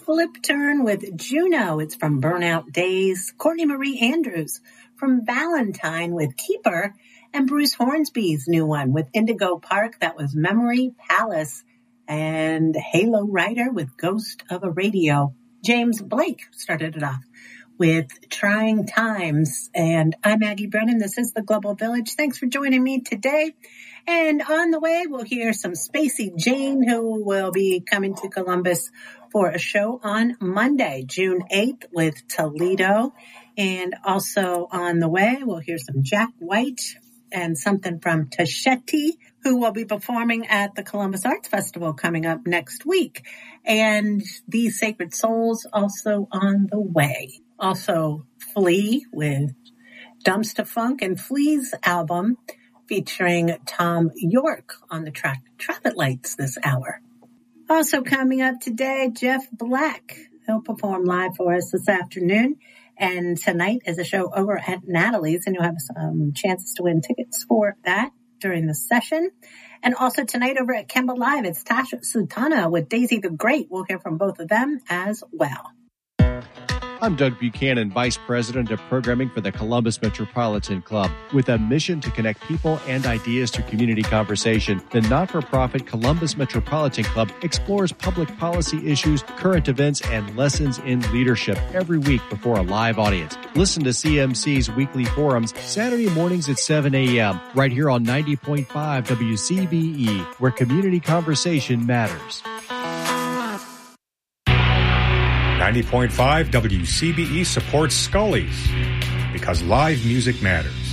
Flip Turn with Juno. It's from Burnout Days. Courtney Marie Andrews from Valentine with Keeper. And Bruce Hornsby's new one with Indigo Park. That was Memory Palace. And Halo Rider with Ghost of a Radio. James Blake started it off with Trying Times. And I'm Maggie Brennan. This is the Global Village. Thanks for joining me today. And on the way, we'll hear some Spacey Jane, who will be coming to Columbus for a show on Monday, June 8th with Toledo. And also on the way, we'll hear some Jack White and something from Tashetti, who will be performing at the Columbus Arts Festival coming up next week. And These Sacred Souls also on the way. Also, Flea with Dumpster Funk and Flea's album featuring Tom York on the track Traffic Lights this hour. Also coming up today, Jeff Black. He'll perform live for us this afternoon. And tonight is a show over at Natalie's, and you'll have some chances to win tickets for that during the session. And also tonight over at Kemba Live, it's Tasha Sultana with Daisy the Great. We'll hear from both of them as well. I'm Doug Buchanan, Vice President of Programming for the Columbus Metropolitan Club. With a mission to connect people and ideas to community conversation, the not-for-profit Columbus Metropolitan Club explores public policy issues, current events, and lessons in leadership every week before a live audience. Listen to CMC's weekly forums Saturday mornings at 7 a.m. right here on 90.5 WCBE, where community conversation matters. 90.5 WCBE supports Scully's because live music matters.